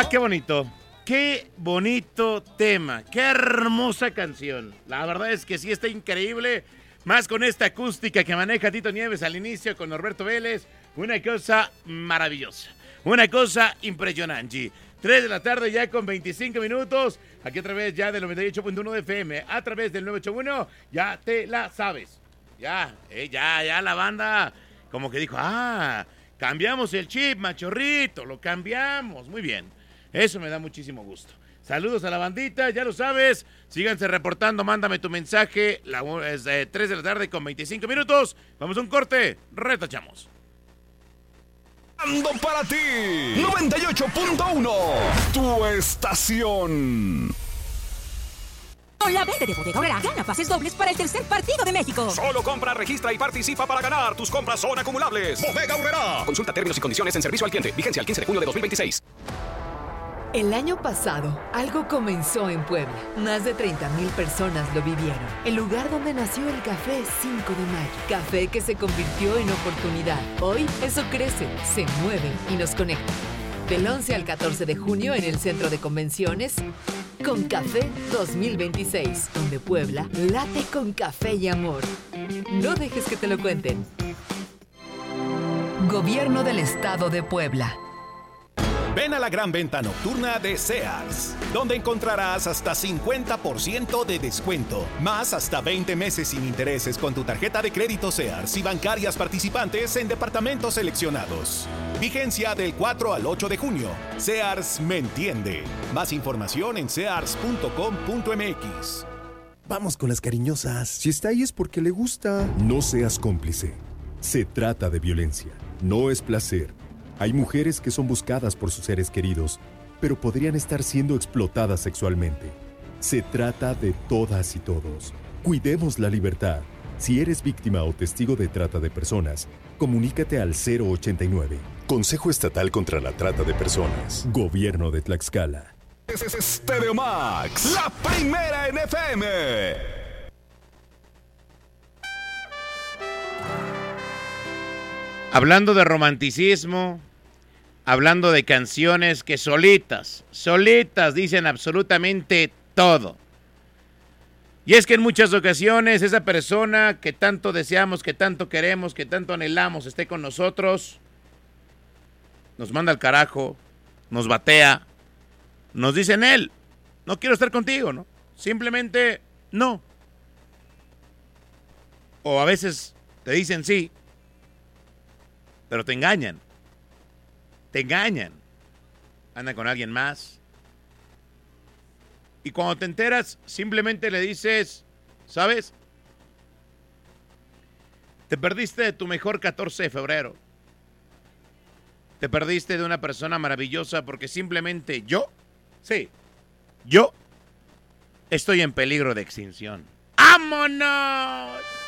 qué bonito. Qué bonito tema. Qué hermosa canción. La verdad es que sí está increíble. Más con esta acústica que maneja Tito Nieves al inicio con Norberto Vélez. Una cosa maravillosa. Una cosa impresionante. 3 de la tarde ya con 25 minutos. Aquí a través ya del 98.1 de FM. A través del 981. Ya te la sabes. Ya la banda como que dijo, cambiamos el chip, machorrito. Lo cambiamos. Muy bien. Eso me da muchísimo gusto. Saludos a la bandita, ya lo sabes. Síganse reportando, mándame tu mensaje. Es 3 de la tarde con 25 minutos. Vamos a un corte, retachamos. Ando para ti, 98.1, tu estación. Con la venta de Bodega Aurrera, gana pases dobles para el tercer partido de México. Solo compra, registra y participa para ganar. Tus compras son acumulables. Bodega Aurrera. Consulta términos y condiciones en servicio al cliente. Vigencia al 15 de junio de 2026. El año pasado, algo comenzó en Puebla. Más de 30,000 personas lo vivieron. El lugar donde nació el café 5 de mayo. Café que se convirtió en oportunidad. Hoy, eso crece, se mueve y nos conecta. Del 11 al 14 de junio en el Centro de Convenciones, Con Café 2026, donde Puebla late con café y amor. No dejes que te lo cuenten. Gobierno del Estado de Puebla. Ven a la gran venta nocturna de Sears, donde encontrarás hasta 50% de descuento, más hasta 20 meses sin intereses con tu tarjeta de crédito Sears y bancarias participantes en departamentos seleccionados. Vigencia del 4 al 8 de junio. Sears me entiende. Más información en sears.com.mx. Vamos con las cariñosas. Si está ahí es porque le gusta. No seas cómplice. Se trata de violencia. No es placer. Hay mujeres que son buscadas por sus seres queridos, pero podrían estar siendo explotadas sexualmente. Se trata de todas y todos. Cuidemos la libertad. Si eres víctima o testigo de trata de personas, comunícate al 089. Consejo Estatal contra la Trata de Personas. Gobierno de Tlaxcala. Es Stereo Max, la primera en FM. Hablando de romanticismo, hablando de canciones que solitas dicen absolutamente todo. Y es que en muchas ocasiones esa persona que tanto deseamos, que tanto queremos, que tanto anhelamos esté con nosotros, nos manda al carajo, nos batea, nos dice en él, no quiero estar contigo, ¿no? Simplemente no. O a veces te dicen sí, pero te engañan. Anda con alguien más. Y cuando te enteras, simplemente le dices, ¿sabes? Te perdiste de tu mejor 14 de febrero. Te perdiste de una persona maravillosa porque simplemente yo estoy en peligro de extinción. ¡Vámonos!